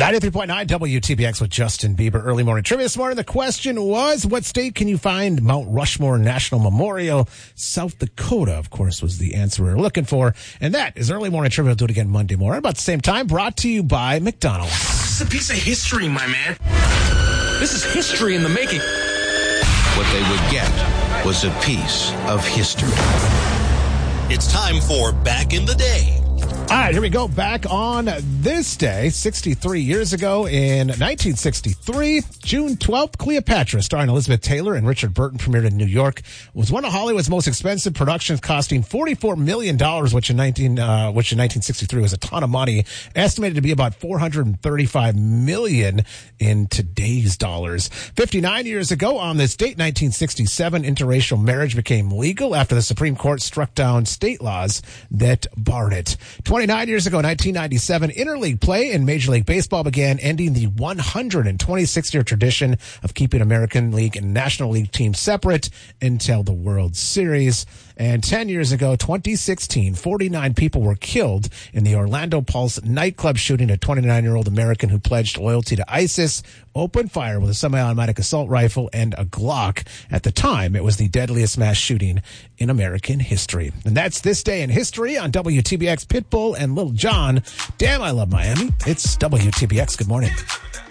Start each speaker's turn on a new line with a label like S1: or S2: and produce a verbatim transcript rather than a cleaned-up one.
S1: ninety-three point nine W T B X with Justin Bieber. Early morning trivia this morning. The question was, what state can you find Mount Rushmore National Memorial? South Dakota, of course, was the answer we were looking for. And that is early morning trivia. We'll do it again Monday morning about the same time. Brought to you by McDonald's.
S2: This is a piece of history, my man. This is history in the making.
S3: What they would get was a piece of history.
S4: It's time for Back in the Day.
S1: All right, here we go. Back on this day, sixty-three years ago in nineteen sixty-three, June twelfth, Cleopatra, starring Elizabeth Taylor and Richard Burton, premiered in New York. Was one of Hollywood's most expensive productions, costing forty-four million dollars, which in nineteen, uh, which in nineteen sixty-three was a ton of money, estimated to be about four hundred thirty-five million dollars in today's dollars. fifty-nine years ago on this date, nineteen sixty-seven, interracial marriage became legal after the Supreme Court struck down state laws that barred it. twenty-nine years ago, nineteen ninety-seven, interleague play in Major League Baseball began, ending the one hundred twenty-six year tradition of keeping American League and National League teams separate until the World Series. And ten years ago, twenty sixteen, forty-nine people were killed in the Orlando Pulse nightclub shooting. A twenty-nine-year-old American who pledged loyalty to ISIS opened fire with a semi-automatic assault rifle and a Glock. At the time, it was the deadliest mass shooting in American history. And that's This Day in History on W T B X. Pitbull and Lil Jon. Damn, I love Miami. It's W T B X. Good morning.